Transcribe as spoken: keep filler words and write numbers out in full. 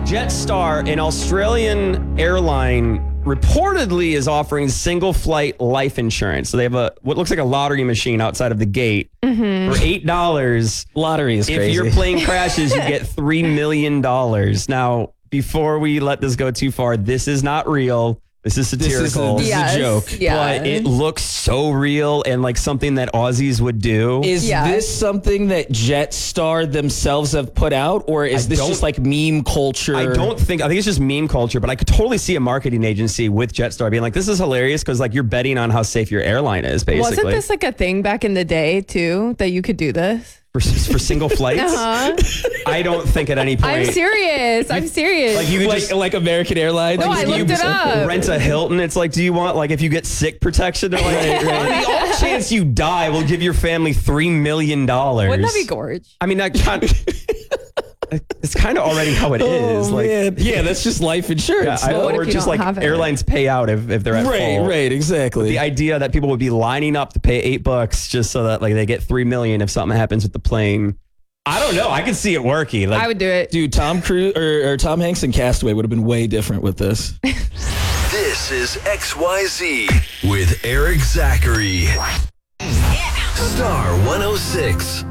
Jetstar, an Australian airline, reportedly is offering single flight life insurance. So they have a what looks like a lottery machine outside of the gate Mm-hmm. for eight dollars. Lottery is If crazy. your plane crashes, you get three million dollars. Now, before we let this go too far, this is not real. This is This is a- satirical. this is Yes, a joke. yeah. But it looks so real and like something that Aussies would do. Is Yeah. this something that Jetstar themselves have put out, or is I this don't- just like meme culture? I don't think, I think it's just meme culture, but I could totally see a marketing agency with Jetstar being like, this is hilarious because like you're betting on how safe your airline is, basically. Wasn't this like a thing back in the day too that you could do this? for, for single flights? Uh-huh. I don't think at any point. I'm serious. I'm serious. Like you could like just like American Airlines. No, I You- looked it up. rent a Hilton. It's like, do you want, like, if you get sick protection, they're like, on the off chance you die, we'll give your family three million dollars. Wouldn't that be gorge? I mean, that kind of, it's kind of already how it is. Oh, like, man. Yeah, that's just life yeah, insurance. I, no? What if or you just don't like have it? airlines pay out if, if they're at right, fault. right, exactly. The idea that people would be lining up to pay eight bucks just so that like they get three million if something happens with the plane. I don't know. I can see it working. Like, I would do it. Dude, Tom Cruise or, or Tom Hanks in Castaway would have been way different with this. This is X Y Z with Eric Zachary. Star one oh six.